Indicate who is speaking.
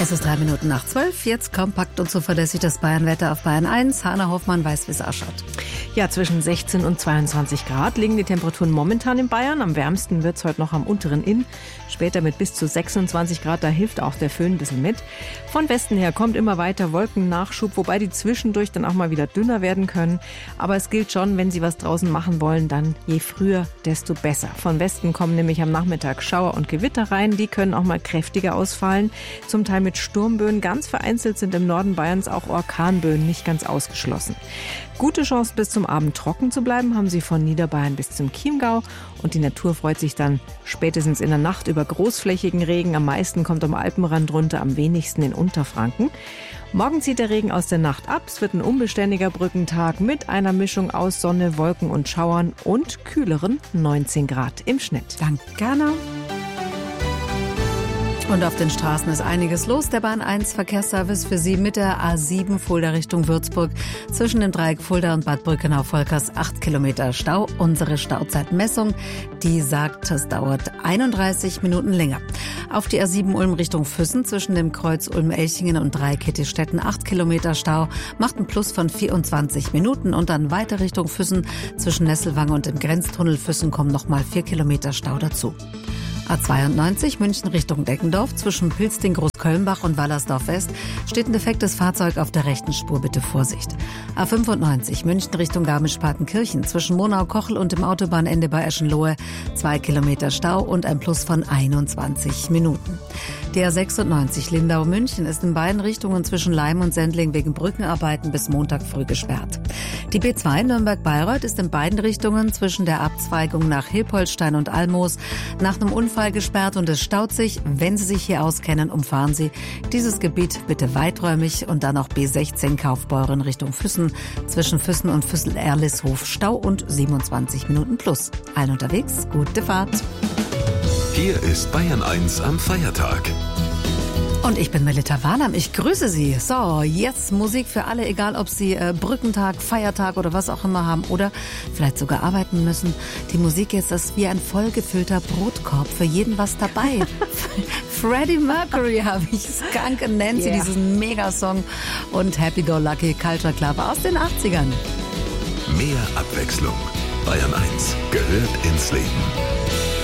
Speaker 1: Es ist 12:03. Jetzt kompakt und zuverlässig das Bayernwetter auf Bayern 1. Hanna Hoffmann weiß, wie es ausschaut.
Speaker 2: Ja, zwischen 16 und 22 Grad liegen die Temperaturen momentan in Bayern. Am wärmsten wird es heute noch am unteren Inn. Später mit bis zu 26 Grad, da hilft auch der Föhn ein bisschen mit. Von Westen her kommt immer weiter Wolkennachschub, wobei die zwischendurch dann auch mal wieder dünner werden können. Aber es gilt schon, wenn Sie was draußen machen wollen, dann je früher, desto besser. Von Westen kommen nämlich am Nachmittag Schauer und Gewitter rein. Die können auch mal kräftiger ausfallen, zum Teil mit Sturmböen. Ganz vereinzelt sind im Norden Bayerns auch Orkanböen nicht ganz ausgeschlossen. Gute Chance, bis zum Abend trocken zu bleiben, haben Sie von Niederbayern bis zum Chiemgau. Und die Natur freut sich dann spätestens in der Nacht über großflächigen Regen. Am meisten kommt am Alpenrand runter, am wenigsten in Unterfranken. Morgen zieht der Regen aus der Nacht ab. Es wird ein unbeständiger Brückentag mit einer Mischung aus Sonne, Wolken und Schauern und kühleren 19 Grad im Schnitt.
Speaker 1: Danke, Anna. Und auf den Straßen ist einiges los. Der Bahn 1 Verkehrsservice für Sie mit der A7 Fulda Richtung Würzburg. Zwischen dem Dreieck Fulda und Bad Brückenau-Volkers 8 Kilometer Stau. Unsere Stauzeitmessung, die sagt, es dauert 31 Minuten länger. Auf die A7 Ulm Richtung Füssen zwischen dem Kreuz Ulm-Elchingen und Dreieck Hittistetten 8 Kilometer Stau. Macht ein Plus von 24 Minuten. Und dann weiter Richtung Füssen zwischen Nesselwang und dem Grenztunnel Füssen kommen nochmal 4 Kilometer Stau dazu. A92 München Richtung Deckendorf zwischen Pilsting Großkölnbach und Wallersdorf West steht ein defektes Fahrzeug auf der rechten Spur, bitte Vorsicht. A95 München Richtung Garmisch-Partenkirchen zwischen Monau-Kochel und dem Autobahnende bei Eschenlohe 2 Kilometer Stau und ein Plus von 21 Minuten. Die A96 Lindau-München ist in beiden Richtungen zwischen Leim und Sendling wegen Brückenarbeiten bis Montag früh gesperrt. Die B2 Nürnberg-Bayreuth ist in beiden Richtungen zwischen der Abzweigung nach Hilpoltstein und Almoos nach einem Unfall gesperrt und es staut sich. Wenn Sie sich hier auskennen, umfahren Sie dieses Gebiet bitte weiträumig und dann auch B16 Kaufbeuren Richtung Füssen zwischen Füssen und Füssel-Erlishof Stau und 27 Minuten plus. Allen unterwegs, gute Fahrt.
Speaker 3: Hier ist Bayern 1 am Feiertag.
Speaker 1: Und ich bin Melita Wahlheim. Ich grüße Sie. So, jetzt Musik für alle, egal ob Sie Brückentag, Feiertag oder was auch immer haben oder vielleicht sogar arbeiten müssen. Die Musik jetzt ist wie ein vollgefüllter Brotkorb. Für jeden was dabei. Freddie Mercury habe ich, Skunk and Nancy, diesen Megasong und Happy Go Lucky Culture Club aus den 80ern.
Speaker 3: Mehr Abwechslung. Bayern 1 gehört ins Leben.